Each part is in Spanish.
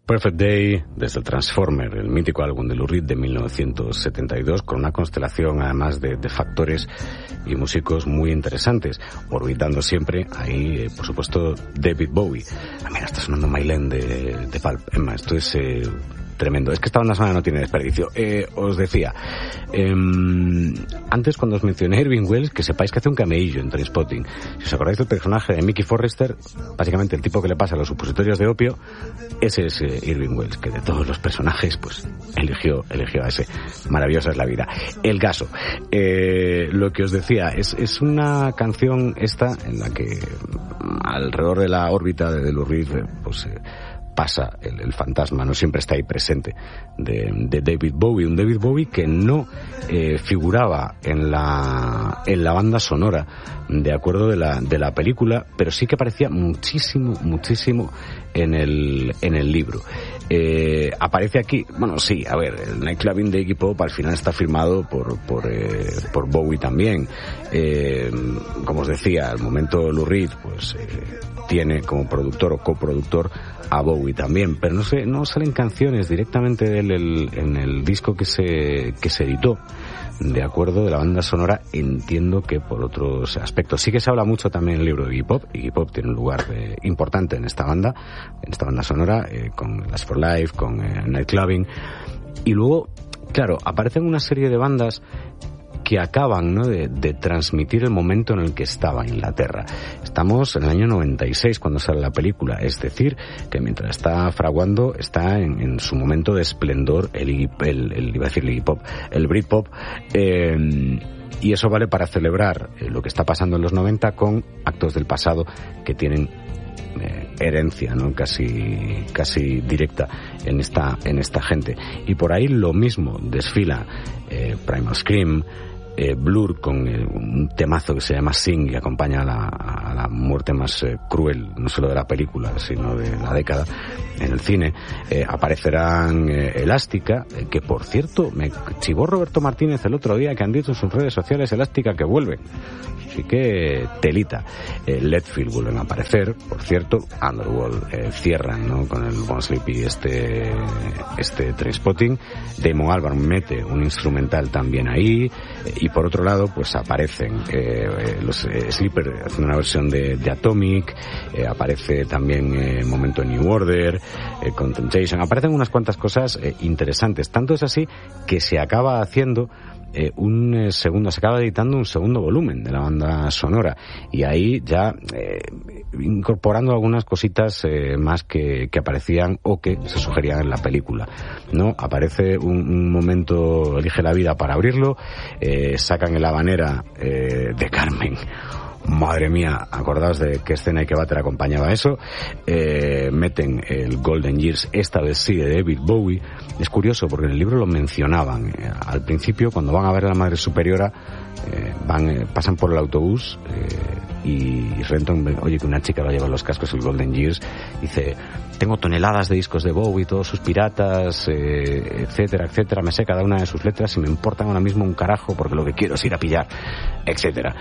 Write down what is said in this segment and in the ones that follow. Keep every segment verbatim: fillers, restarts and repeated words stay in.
Perfect Day, desde el Transformer, el mítico álbum de Lou Reed de mil novecientos setenta y dos, con una constelación además de, de factores y músicos muy interesantes, orbitando siempre ahí, eh, por supuesto, David Bowie. Ah, mira, está sonando Mylen de, de Pulp. Emma, esto es eh, tremendo. Es que esta banda sonora no tiene desperdicio. Eh, os decía, eh, antes cuando os mencioné Irving Wells, que sepáis que hace un cameillo en Trainspotting. Si os acordáis del personaje de Mickey Forrester, básicamente el tipo que le pasa los supositorios de opio, ese es eh, Irving Wells, que de todos los personajes, pues, eligió, eligió a ese. Maravillosa es la vida. El caso, eh, lo que os decía, es, es una canción esta en la que alrededor de la órbita de Lou Reed, pues, eh, pasa el, el fantasma, no siempre está ahí presente, de, de David Bowie, un David Bowie que no eh, figuraba en la en la banda sonora de acuerdo de la de la película, pero sí que aparecía muchísimo, muchísimo en el en el libro. Eh, aparece aquí, bueno, sí, a ver, el Nightclubbing de Iggy Pop al final está firmado por por, eh, por Bowie también. Eh, como os decía, al momento Lou Reed, pues eh, tiene como productor o coproductor a Bowie también, pero no sé, no salen canciones directamente de él el, en el disco que se que se editó. De acuerdo de la banda sonora, entiendo que por otros aspectos. Sí que se habla mucho también en el libro de Iggy Pop. Iggy Pop tiene un lugar eh, importante en esta banda, en esta banda sonora, eh, con Last for Life, con eh, Nightclubbing. Y luego, claro, aparecen una serie de bandas que acaban, ¿no?, de, de transmitir el momento en el que estaba Inglaterra. Estamos en el año noventa y seis cuando sale la película, es decir, que mientras está fraguando, está en, en su momento de esplendor el, el, el iba a decir el Iggy Pop, el Britpop, eh, y eso vale para celebrar eh, lo que está pasando en los noventa con actos del pasado que tienen Eh, herencia, ¿no?, casi casi directa en esta en esta gente. Y por ahí lo mismo desfila eh, Primal Scream, eh, Blur con eh, un temazo que se llama Sing y acompaña a la, a la muerte más eh, cruel, no solo de la película, sino de la década en el cine. Eh, aparecerán eh, Elástica, eh, que por cierto me chivó Roberto Martínez el otro día que han dicho en sus redes sociales Elástica que vuelve. Así que telita. Eh, Leadfield vuelven a aparecer, por cierto. Underworld eh, cierran, ¿no?, con el Bon Sleepy este este Trainspotting. Damon Albarn mete un instrumental también ahí, eh, y por otro lado pues aparecen eh, los eh, Sleeper haciendo una versión de, de Atomic, eh, aparece también eh, Momento New Order, eh, con Temptation, aparecen unas cuantas cosas eh, interesantes. Tanto es así que se acaba haciendo Eh, un eh, segundo, se acaba editando un segundo volumen de la banda sonora, y ahí ya eh, incorporando algunas cositas eh, más que, que aparecían o que se sugerían en la película, ¿no? Aparece un, un momento, Elige la vida para abrirlo, eh, sacan el Habanera eh, de Carmen. Madre mía, acordaos de qué escena y qué váter acompañaba eso. Eh, meten el Golden Years, esta vez sí, de David Bowie. Es curioso porque en el libro lo mencionaban. Eh, al principio, cuando van a ver a la Madre Superiora, eh, van, eh, pasan por el autobús eh, y Renton ve, oye, que una chica va a llevar los cascos, el Golden Years, dice: tengo toneladas de discos de Bowie, todos sus piratas, eh, etcétera, etcétera, me sé cada una de sus letras y me importan ahora mismo un carajo porque lo que quiero es ir a pillar, etcétera.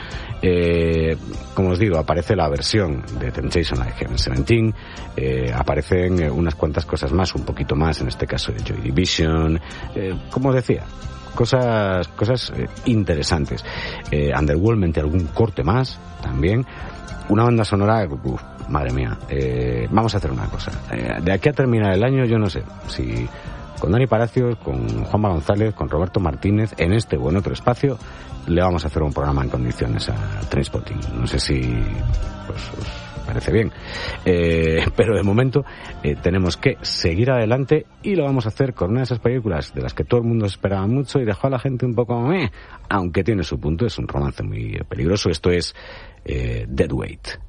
Eh, como os digo, aparece la versión de Temptation Like Heaven diecisiete, eh, aparecen eh, unas cuantas cosas más, un poquito más, en este caso de Joy Division, eh, como os decía, cosas cosas eh, interesantes. Eh, Underworld mete algún corte más también. Una banda sonora, uf, madre mía. Eh, vamos a hacer una cosa. Eh, de aquí a terminar el año, yo no sé si con Dani Palacios, con Juanma González, con Roberto Martínez, en este o en otro espacio, le vamos a hacer un programa en condiciones a Trainspotting. No sé si pues, os parece bien. Eh, pero de momento eh, tenemos que seguir adelante y lo vamos a hacer con una de esas películas de las que todo el mundo esperaba mucho y dejó a la gente un poco eh, aunque tiene su punto, es un romance muy peligroso. Esto es eh, Dead Weight.